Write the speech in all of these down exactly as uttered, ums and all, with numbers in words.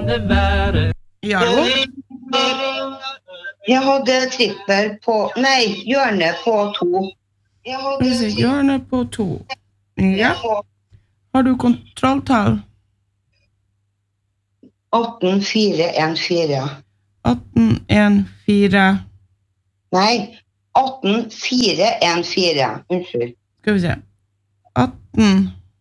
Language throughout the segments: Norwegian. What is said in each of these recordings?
det være? Ja, Jeg hadde trippel på, nei, hjørne på to. Jeg hadde trippel. Hjørne på to. Ja. Har du kontrolltall? atten fire en fire. atten en fire. Nei, atten fire en fire. Unnskyld. Skal vi se. atten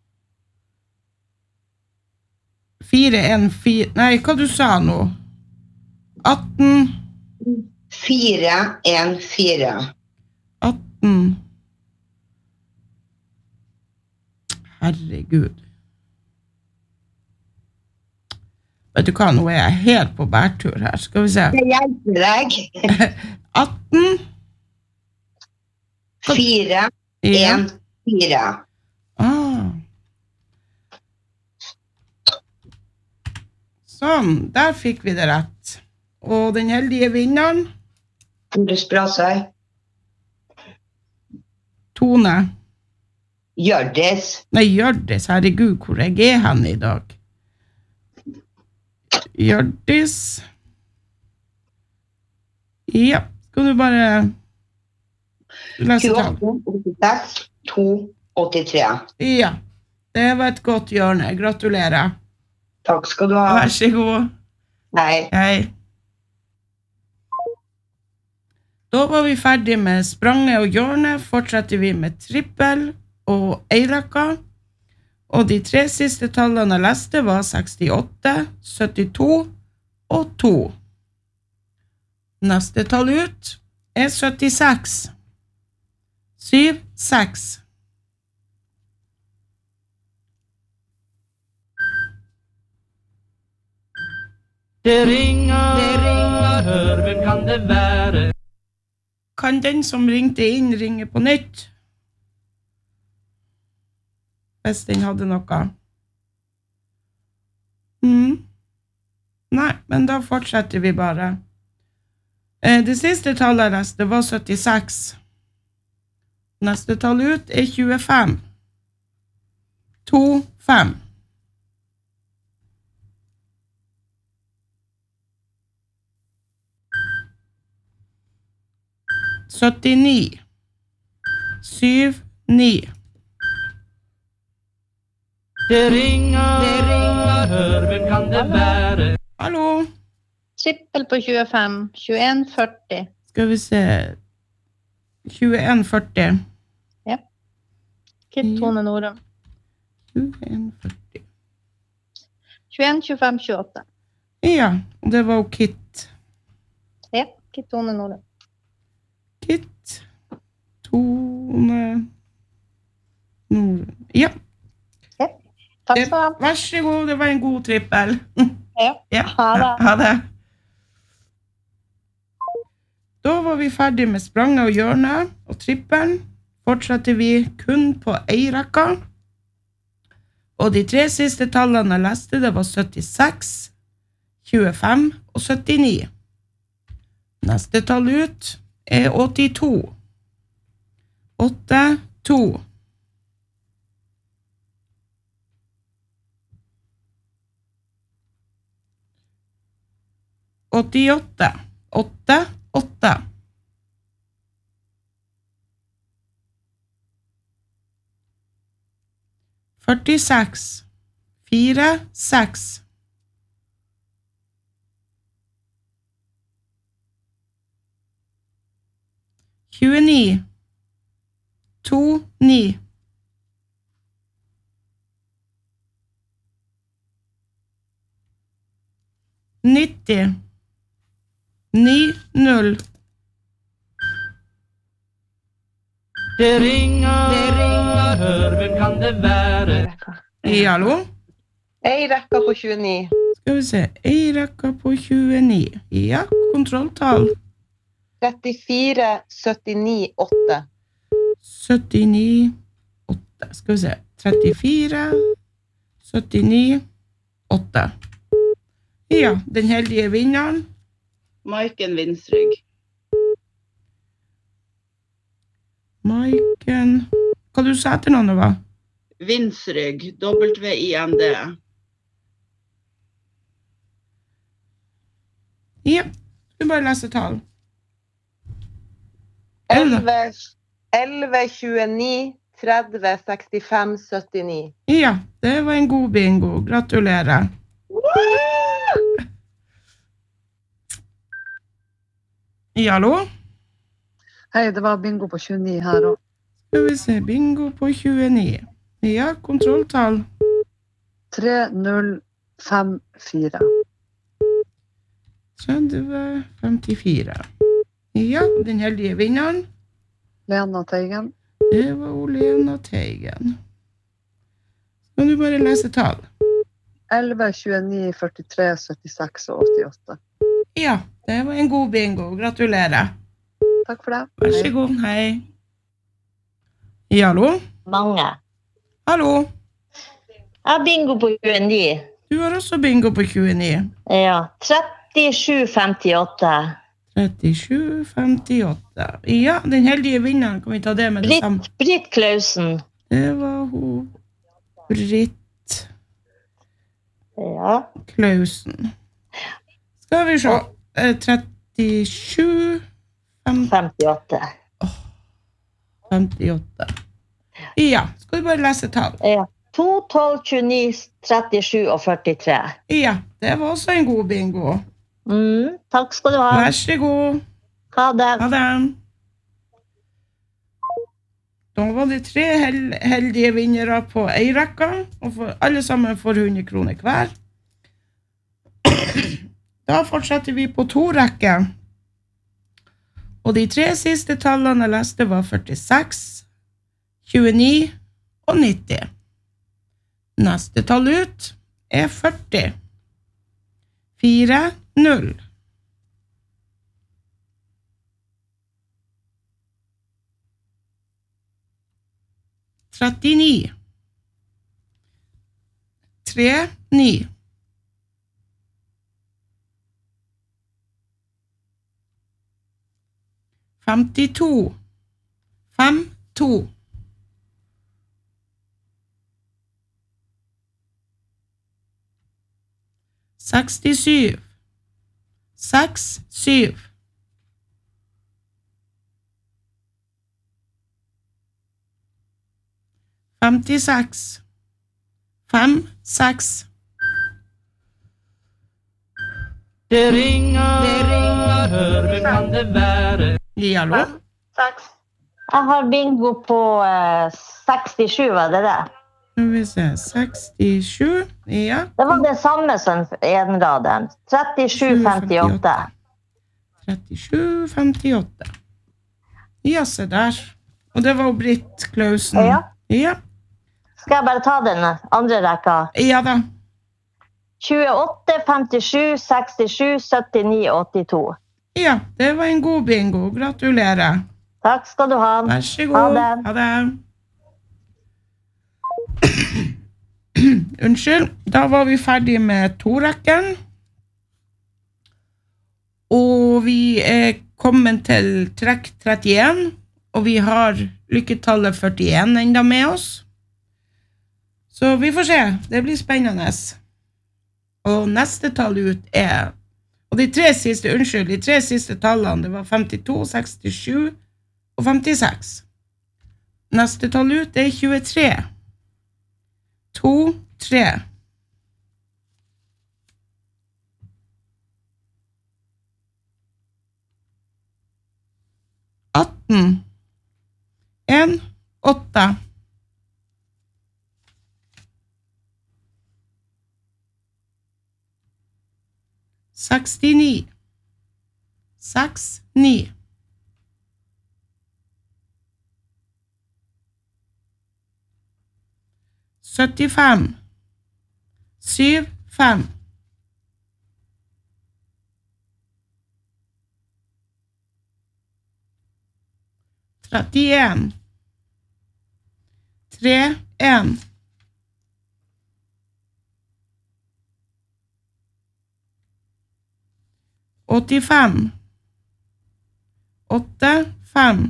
fire en fire. Nei, hva du sa nå? atten fire en fire. atten Herregud. Vet du hva, nå er jeg helt på bærtur her. Skal vi se. Det hjelper deg. atten fire en fire. Ah. Sånn, der fikk vi det rett. Og den heldige vinneren? Hvordan bra seg? Tone. Gjørdis. Nei, Gjørdis, herregud, hvor jeg er henne i dag. Gjørdis. Ja, skal du bare lese tall? tjueåtte åttiseks to åttitre. Ja, det var et godt hjørne. Gratulerer. Takk skal du ha. Vær så god. Hei. Hei. Da var vi ferdig med spranget og hjørne. Fortsetter vi med trippel og eirekka. Og de tre siste tallene jeg leste var sekstiåtte, syttito og to. Neste tall ut er syttiseks. syv, seks. Det ringer, det ringer, hør, hvem kan det være? Kan den som ringte inn ringe på nytt? Hvis den hadde noe. Mm. Nei, men da fortsetter vi bare. Det siste tallet jeg leste var syttiseks. Neste tall ut er tjuefem. to, fem. syttini. syv, ni. Det ringer, det ringer, hør, hvem kan det være? Hallo? Trippel på tjuefem, tjueen førti. Skal vi se. tjueen førti. Ja. Kit Tone Norum. tjueen førti. tjueen tjuefem tjueåtte. Ja, det var jo Kit. Ja, Kit Tone Norum. Kit Tone Norum. Ja. Ja. Takk skal du ha. Vær så god, det var en god trippel. Ja, ja. Ha det. Ha det. Da var vi ferdig med spranget og hjørne og trippelen. Fortsetter vi kun på eirekka. Og de tre siste tallene jeg leste, det var syttiseks, tjuefem og syttini. Neste tall ut er åttito. åtte, to. åttiåtte. åtte, åtte. førtiseks. fire, seks. tjueni. to, ni. nitti. ni, null. Det ringer, det ringer, hør, hvem kan det være? Ja, hallo? Eirekka på tjueni. Skal vi se, eirekka på tjueni. Ja, kontrolltall. trettifire, syttini, åtte. syttini, åtte. Skal vi se, trettifire, syttini, åtte. Ja, den heldige vinneren. Maiken Vinsrygg. Maiken... Hva du sa til noen det var? Vinsrygg, W I N D. Ja, du bare lese tall. elleve tjueni tretti sekstifem syttini. Ja, det var en god bingo. Gratulerer. Ja, hallo? Hei, det var bingo på tjueni her også. Skal vi se, bingo på tjueni. Ja, kontrolltall. tre null fem fire. tretti femtifire. Ja, den heldige vinneren. Lena Teigen. Det var Olena Teigen. Skal du bare lese tall? elleve tjueni førtitre syttiseks og åttiåtte. Ja, det var en god bingo. Gratulerer. Takk for det. Vær så god, hei. Ja, hallo? Mange. Hallo? Jeg har bingo på tjueni. Du har også bingo på tjueni. Ja, trettisju femtiåtte. trettisju femtiåtte. Ja, den heldige vinneren, kan vi ta det med det samme? Britt, Britt Klausen. Det var hun. Britt Ja. Klausen. Skal vi se. Eh, trettisju femtiåtte. femtiåtte. Ja, skal du bare lese tall? Ja. to, tolv, tjueni, trettisju og førtitre. Ja, det var også en god bingo. Mm, takk skal du ha. Vær så god. Ha det. Ha det. Da var det tre hel heldige vinnere på Eirekka, og for alle sammen får hundre kroner hver. Da fortsetter vi på to rekker. Og de tre siste tallene jeg leste var førtiseks, tjueni og nitti. Neste tall ut er førti. fire, null. trettini. tre, ni. femtito. fem, to. sekstisju. seks, syv. femtiseks. fem, seks. Det ringer, det ringer, hør, hvem kan det være? Ja, hallo? Seks. Jeg har bingo på eh, sekstisju, var det det? Skal vi se, sekstisju, ja. Det var det samme som enraden. trettisju femtiåtte. trettisju femtiåtte. Ja, se der. Og det var jo Britt Klausen. Ja. Ja. Skal jeg bare ta den andre rekka? Ja da. tjueåtte, femtisju, sekstisju, syttini, åttito. Ja, det var en god bingo. Gratulerer. Takk skal du ha. Vær så god. Ha det. Ha det. Unnskyld, da var vi ferdig med to rekken. Og vi er kommet til trekk trettien, og vi har lykketallet førtien enda med oss. Så vi får se, det blir spennende. Og neste tall ut er, og de tre siste, unnskyld, de tre siste tallene, det var femtito, sekstisju og femtiseks. Neste tall ut er tjuetre. to, tre. atten. en, åtte. sekstini. seks, ni. syttifem. syv, fem. trettien. tre, en. åttifem. åtte, fem.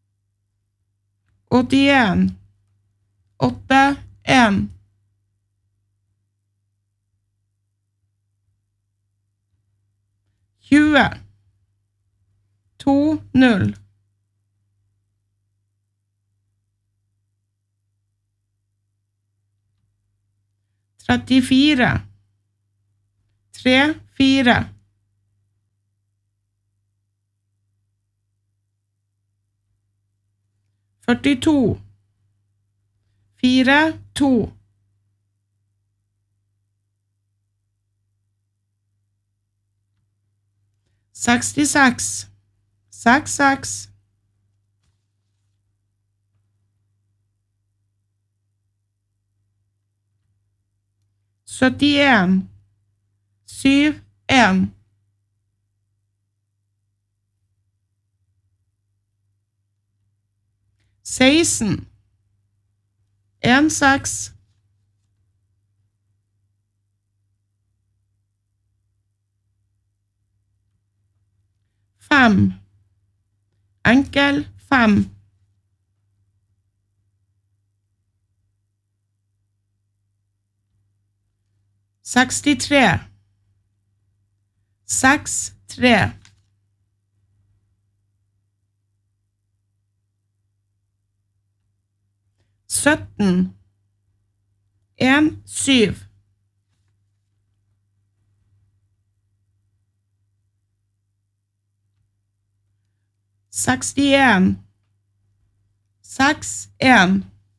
åttien. åtte, en. tjue, to, null. trettifire, tre, fire. førtito, fire, to. sekstiseks, seks, seks. syttien, syv, en. seksten, en, seks. fem, enkel, fem. sekstitre, seks, tre. sytten, en, syv. sekstien, seks, en.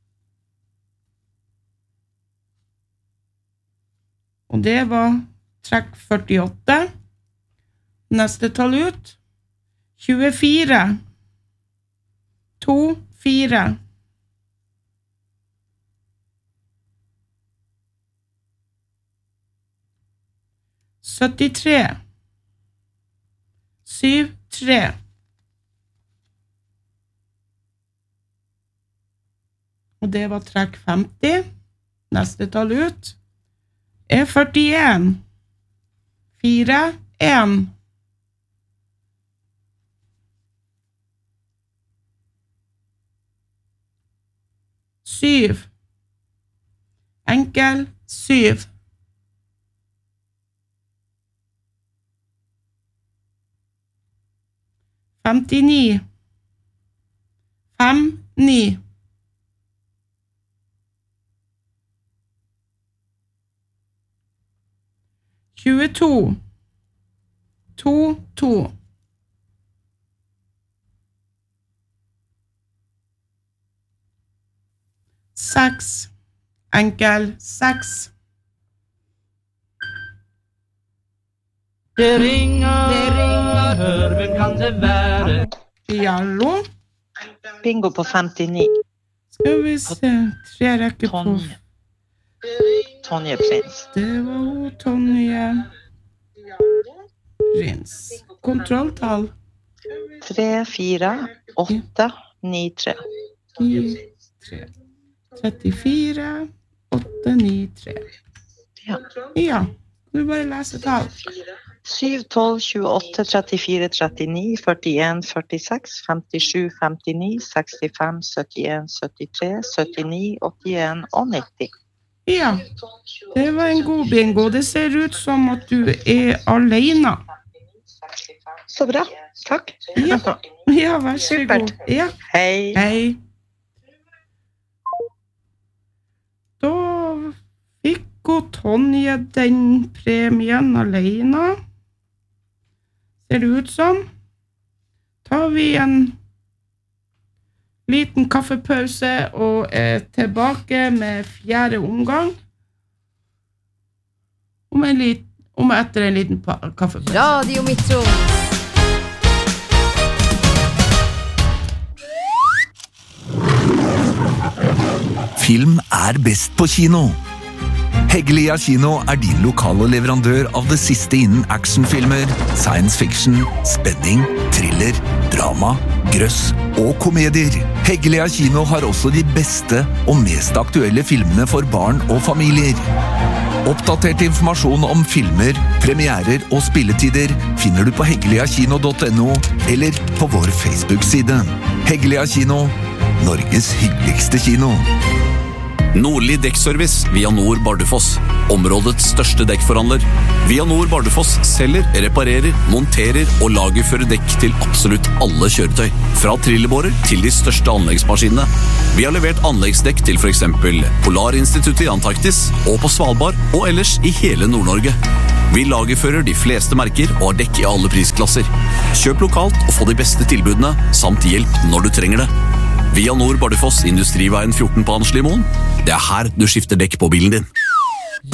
Og det var trekk førtiåtte. Neste tall ut. tjuefire, to, fire. syttitre, syv, tre. Og det var trekk femti. Neste tall ut er førtien, fire, en. syv, enkel, syv. femtini, fem, ni. tjueto, to, to. seks, enkel, seks. Det ringer, det ringer, hør, hvem kan det være? Hallo? Bingo på femtini. Skal vi se, tre rekker på. Tonje. Tonje Prins. Det var hun, Tonje Prins. Kontrolltall. tre, fire, åtte, ni, tre. ni, tre. trettifire, åtte, ni, tre. Ja. Ja, du bare leser tall. syv, tolv, tjueåtte, trettifire, trettini, førtien, førtiseks, femtisju, femtini, sekstifem, syttien, syttitre, syttini, åttien og nitti. Ja, det var en god bingo. Det ser ut som at du er alene. Så bra. Takk. Ja, ja, vær så god. Ja. Hei. Hei. Da fikk hun Tonje den premien alene. Ser det ut som. Tar vi en liten kaffepause og er tilbake med fjerde omgang. Om, en lit, om etter en liten pa- kaffepause. Radio Metro. Film er best på kino. Heggelia Kino er din lokale leverandør av det siste innen actionfilmer, science fiction, spenning, thriller, drama, grøss og komedier. Heggelia Kino har også de beste og mest aktuelle filmene for barn og familier. Oppdatert informasjon om filmer, premierer og spilletider finner du på heggeliakino punktum no eller på vår Facebook-side. Heggelia Kino, Norges hyggeligste kino. Nordli Dekkservice via Nord Bardufoss. Områdets største dekkforhandler. Via Nord Bardufoss selger, reparerer, monterer og lagerfører dekk til absolutt alle kjøretøy. Fra trillebårer til de største anleggsmaskinene. Vi har levert anleggsdekk til for eksempel Polarinstituttet i Antarktis og på Svalbard og ellers i hele Nord-Norge. Vi lagerfører de fleste merker og har dekk i alle prisklasser. Kjøp lokalt og få de beste tilbudene, samt hjelp når du trenger det. Via Nord Bardufoss, Industriveien fjorten på Anslimoen. Det er her du skifter dekk på bilen din.